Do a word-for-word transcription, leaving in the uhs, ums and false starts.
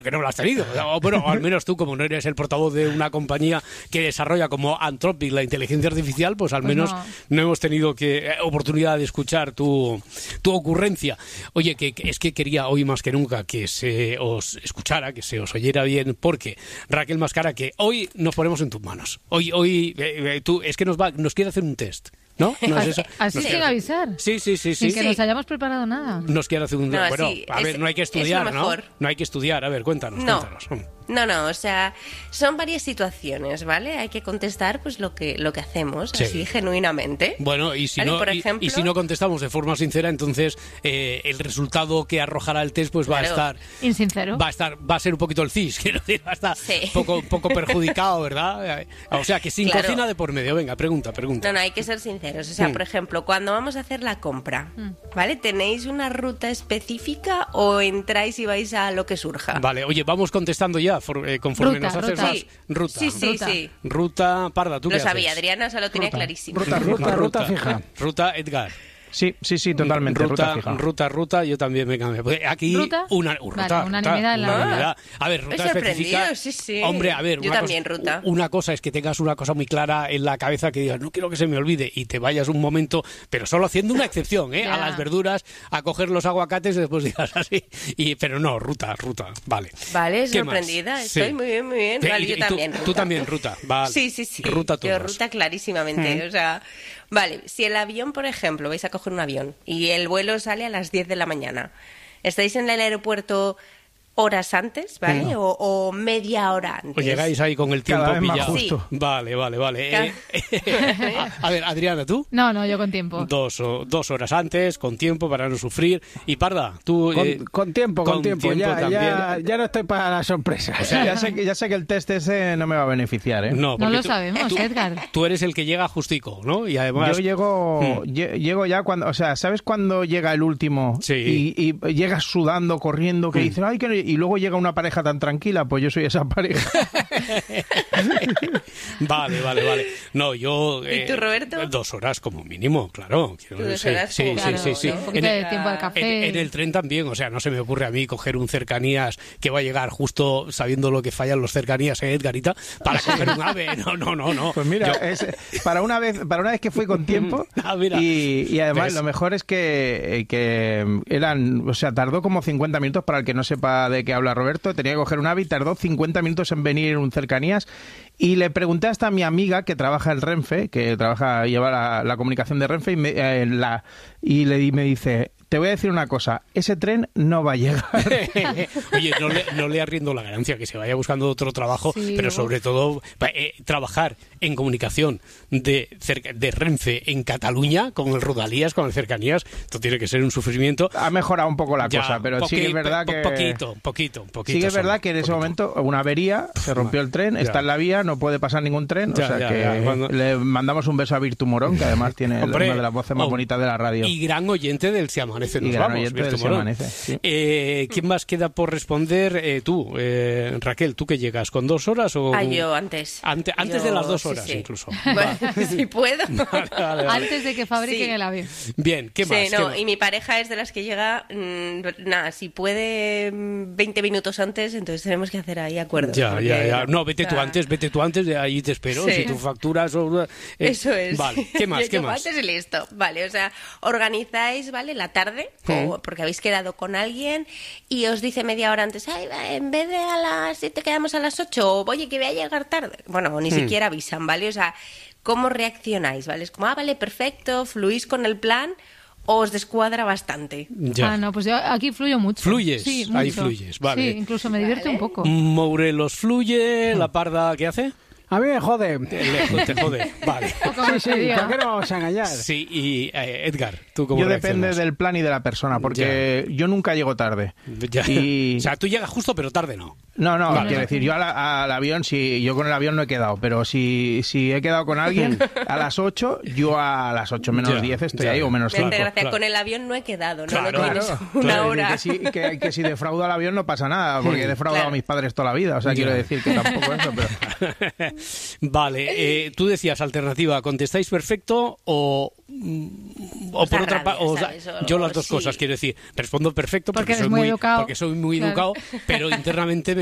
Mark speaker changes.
Speaker 1: que no lo has tenido. O, bueno, al menos tú, como no eres el portavoz de una compañía que desarrolla como Anthropic la inteligencia artificial, pues al pues menos no. no hemos tenido que eh, oportunidad de escuchar tu, tu ocurrencia. Oye, que, que es que quería hoy más que nunca que se os escuchara, que se os oyera bien, porque Raquel Mascara, que hoy nos ponemos en tus manos. Hoy, hoy eh, eh, tú, es que nos va, nos quiere hacer un test. ¿No? ¿No es eso?
Speaker 2: Así
Speaker 1: nos
Speaker 2: sin quiere... avisar.
Speaker 1: Sí, sí, sí. sí.
Speaker 2: Sin que
Speaker 1: sí.
Speaker 2: nos hayamos preparado nada.
Speaker 1: Nos quiere hacer un...
Speaker 3: No,
Speaker 1: bueno,
Speaker 3: sí,
Speaker 1: a ver,
Speaker 3: es,
Speaker 1: no hay que estudiar, ¿no? No hay que estudiar. A ver, cuéntanos,
Speaker 3: no.
Speaker 1: cuéntanos.
Speaker 3: No, no, o sea, son varias situaciones, ¿vale? Hay que contestar pues lo que lo que hacemos, sí. así genuinamente.
Speaker 1: Bueno, y si,
Speaker 3: ¿vale?
Speaker 1: no,
Speaker 3: Por ejemplo,
Speaker 1: y, y si no contestamos de forma sincera, entonces eh, el resultado que arrojará el test pues va
Speaker 3: claro.
Speaker 1: a estar...
Speaker 2: Insincero.
Speaker 1: Va a estar, va a ser un poquito el cis, quiero decir, va a estar
Speaker 3: sí.
Speaker 1: poco, poco perjudicado, ¿verdad? O sea, que sin
Speaker 3: claro.
Speaker 1: cocina de por medio. Venga, pregunta, pregunta.
Speaker 3: No, no, hay que ser sinceros. O sea, mm. por ejemplo, cuando vamos a hacer la compra, ¿vale? ¿Tenéis una ruta específica o entráis y vais a lo que surja?
Speaker 1: Vale, oye, vamos contestando ya for, eh, conforme
Speaker 2: ruta,
Speaker 1: nos haces
Speaker 2: ruta.
Speaker 1: más.
Speaker 3: Sí.
Speaker 1: Ruta.
Speaker 3: Sí, sí,
Speaker 2: ruta.
Speaker 3: sí.
Speaker 1: Ruta, Parda, ¿tú
Speaker 3: lo
Speaker 1: qué
Speaker 3: sabía,
Speaker 1: haces?
Speaker 3: Adriana, o sea, lo tenía
Speaker 4: ruta.
Speaker 3: clarísimo.
Speaker 4: Ruta, ruta, ruta, ruta fija.
Speaker 1: Ruta, Edgar.
Speaker 4: Sí, sí, sí, totalmente.
Speaker 1: Ruta,
Speaker 4: ruta, fija.
Speaker 1: ruta, ruta, yo también me cambio. Aquí
Speaker 2: ¿Ruta?
Speaker 1: una uh, ruta,
Speaker 2: vale, unanimidad en la
Speaker 1: ruta,
Speaker 2: ruta.
Speaker 1: A ver, ruta
Speaker 3: Me he sorprendido,
Speaker 1: específica.
Speaker 3: sí, sí.
Speaker 1: Hombre, a ver,
Speaker 3: yo
Speaker 1: una
Speaker 3: también
Speaker 1: cosa,
Speaker 3: ruta.
Speaker 1: Una cosa es que tengas una cosa muy clara en la cabeza que digas, no quiero que se me olvide y te vayas un momento, pero solo haciendo una excepción, ¿eh? A las verduras, a coger los aguacates y después digas así. Y, pero no, ruta, ruta, vale.
Speaker 3: Vale,
Speaker 1: ¿Qué
Speaker 3: sorprendida,
Speaker 1: más?
Speaker 3: estoy
Speaker 1: sí.
Speaker 3: muy bien, muy bien. Vale,
Speaker 1: y,
Speaker 3: yo
Speaker 1: y
Speaker 3: también.
Speaker 1: Tú,
Speaker 3: ruta.
Speaker 1: tú también, ruta, vale.
Speaker 3: Sí, sí, sí.
Speaker 1: Ruta
Speaker 3: yo
Speaker 1: todos.
Speaker 3: ruta clarísimamente,
Speaker 1: Hmm.
Speaker 3: o sea... Vale, si el avión, por ejemplo, vais a coger un avión y el vuelo sale a las diez de la mañana, ¿estáis en el aeropuerto horas antes, ¿vale? Mm. O, o media hora antes.
Speaker 1: O llegáis ahí con el tiempo
Speaker 4: Cada vez más
Speaker 1: pillado.
Speaker 4: justo.
Speaker 1: Sí. Vale, vale, vale. Eh, a, a ver, Adriana, ¿tú?
Speaker 2: No, no, yo con tiempo.
Speaker 1: Dos, o, dos horas antes, con tiempo para no sufrir. Y Parda, tú...
Speaker 4: Con,
Speaker 1: eh,
Speaker 4: con tiempo, con, con tiempo. tiempo ya, ya, ya no estoy para la sorpresa. O sea, ya sé, que, ya sé que el test ese no me va a beneficiar, ¿eh?
Speaker 1: No,
Speaker 2: no lo
Speaker 1: tú,
Speaker 2: sabemos,
Speaker 1: tú,
Speaker 2: Edgar.
Speaker 1: Tú eres el que llega justico, ¿no? Y además...
Speaker 4: Yo llego,
Speaker 1: hmm.
Speaker 4: llego ya cuando... O sea, ¿sabes cuando llega el último?
Speaker 1: Sí.
Speaker 4: Y, y llegas sudando, corriendo, que
Speaker 1: hmm.
Speaker 4: dices, ay, que no... Y luego llega una pareja tan tranquila, pues yo soy esa pareja.
Speaker 1: Vale, vale, vale. No, yo...
Speaker 3: ¿Y tú, Roberto?
Speaker 1: Eh, dos horas como mínimo, claro. Quiero
Speaker 3: dos
Speaker 1: sí,
Speaker 3: horas
Speaker 1: sí,
Speaker 3: claro,
Speaker 1: sí, sí, sí.
Speaker 2: Un poquito
Speaker 1: en
Speaker 2: de
Speaker 1: el,
Speaker 2: tiempo al café.
Speaker 1: En, en el tren también, o sea, no se me ocurre a mí coger un cercanías que va a llegar justo sabiendo lo que fallan los cercanías, ¿eh, Edgarita? Para coger un ave. No, no, no, no.
Speaker 4: Pues mira,
Speaker 1: yo...
Speaker 4: es, para una vez para una vez que fui con tiempo
Speaker 1: ah, mira.
Speaker 4: y, y además
Speaker 1: ¿ves?
Speaker 4: Lo mejor es que, que eran, o sea, tardó como cincuenta minutos, para el que no sepa de qué habla Roberto, tenía que coger un ave y tardó cincuenta minutos en venir un cercanías. Y le pregunté hasta a mi amiga que trabaja en Renfe, que trabaja lleva la, la comunicación de Renfe, y, me, eh, la, y le, me dice... Te voy a decir una cosa, ese tren no va a llegar.
Speaker 1: Oye, no le, no le arriendo la ganancia, que se vaya buscando otro trabajo, sí, pero sobre todo eh, trabajar en comunicación de, cerca, de Renfe en Cataluña, con el Rodalías, con el Cercanías, esto tiene que ser un sufrimiento.
Speaker 4: Ha mejorado un poco la
Speaker 1: ya,
Speaker 4: cosa, pero
Speaker 1: poqui,
Speaker 4: sí que es verdad que...
Speaker 1: Poquito, poquito, poquito.
Speaker 4: Sí que es verdad
Speaker 1: solo,
Speaker 4: que en ese
Speaker 1: poquito.
Speaker 4: momento una avería, se rompió el tren,
Speaker 1: ya.
Speaker 4: está en la vía, no puede pasar ningún tren, ya, o sea ya, que ya, cuando... le mandamos un beso a Virtu Morón, que además tiene Hombre, una de las voces más oh, bonitas de la radio.
Speaker 1: Y gran oyente del Se Amanece, nos vamos.
Speaker 4: Se amanece, sí.
Speaker 1: eh, ¿Quién más queda por responder? Eh, tú, eh, Raquel, ¿tú qué llegas? ¿Con dos horas o...?
Speaker 3: Ah, yo antes.
Speaker 1: Ante, antes
Speaker 3: yo,
Speaker 1: de las dos horas,
Speaker 3: sí, sí.
Speaker 1: incluso.
Speaker 3: Bueno, si puedo.
Speaker 1: Vale, vale, vale.
Speaker 2: Antes de que fabriquen
Speaker 3: sí.
Speaker 2: el avión.
Speaker 1: Bien, ¿qué más?
Speaker 3: Sí, no,
Speaker 1: ¿qué más?
Speaker 3: y mi pareja es de las que llega, mmm, nada, si puede mmm, veinte minutos antes, entonces tenemos que hacer ahí acuerdos.
Speaker 1: Ya,
Speaker 3: porque,
Speaker 1: ya, ya. No, vete
Speaker 3: o sea...
Speaker 1: tú antes, vete tú antes, de ahí te espero.
Speaker 3: Sí.
Speaker 1: Si tú facturas o... Eh,
Speaker 3: Eso es.
Speaker 1: Vale, ¿qué más?
Speaker 3: Yo
Speaker 1: ¿Qué
Speaker 3: llego
Speaker 1: más?
Speaker 3: antes y listo. Vale, o sea, organizáis, ¿vale? La tarde,
Speaker 1: ¿Sí?
Speaker 3: o porque habéis quedado con alguien y os dice media hora antes, ay, va, en vez de a las siete quedamos a las ocho, o oye, que voy a llegar tarde. Bueno, ni hmm. siquiera avisan, ¿vale? O sea, ¿cómo reaccionáis? ¿Vale? Es como, ah, vale, perfecto, fluís con el plan... o os descuadra bastante.
Speaker 1: Ya.
Speaker 2: Ah, no, pues yo aquí fluyo mucho.
Speaker 1: ¿Fluyes?
Speaker 2: Sí,
Speaker 1: ahí
Speaker 2: mucho.
Speaker 1: fluyes, vale.
Speaker 2: Sí, incluso me divierte
Speaker 3: vale.
Speaker 2: un poco.
Speaker 1: Morelos fluye, la Parda, ¿qué hace?
Speaker 5: A mí me jode.
Speaker 1: Te, te jode, vale.
Speaker 5: Sí, sí, ¿por qué no vamos a engañar?
Speaker 1: Sí, y eh, Edgar, ¿tú cómo
Speaker 4: Yo
Speaker 1: reaccionas?
Speaker 4: depende del plan y de la persona, porque ya. yo nunca llego tarde.
Speaker 1: Ya.
Speaker 4: Y...
Speaker 1: O sea, tú llegas justo, pero tarde no.
Speaker 4: No, no,
Speaker 1: vale.
Speaker 4: quiero decir, yo al, al avión, si yo con el avión no he quedado, pero si, si he quedado con alguien a las ocho, yo a las ocho menos
Speaker 1: ya,
Speaker 4: diez estoy
Speaker 1: ya.
Speaker 4: ahí, o menos
Speaker 3: Me hace
Speaker 4: cinco.
Speaker 3: gracia,
Speaker 1: claro.
Speaker 3: con el avión no he quedado, ¿no?
Speaker 1: Claro,
Speaker 3: no tienes
Speaker 1: claro,
Speaker 3: una
Speaker 4: Claro,
Speaker 3: hora.
Speaker 4: que, si, que, que si defraudo al avión no pasa nada, porque he defraudado
Speaker 3: Claro.
Speaker 4: a mis padres toda la vida, o sea,
Speaker 1: Ya.
Speaker 4: quiero decir que tampoco eso, pero...
Speaker 1: Vale, eh, tú decías alternativa, ¿contestáis perfecto o, o por otra parte? Yo las dos
Speaker 3: sí.
Speaker 1: cosas, quiero decir, respondo perfecto porque,
Speaker 2: Porque eres
Speaker 1: soy
Speaker 2: muy
Speaker 1: muy,
Speaker 2: educado.
Speaker 1: porque soy muy
Speaker 2: Claro.
Speaker 1: educado, pero internamente